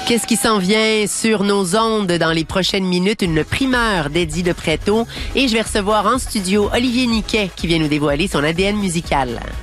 Qu'est-ce qui s'en vient sur nos ondes dans les prochaines minutes? Une primeur d'Eddie de Pretto. Et je vais recevoir en studio Olivier Niquet qui vient nous dévoiler son ADN musical.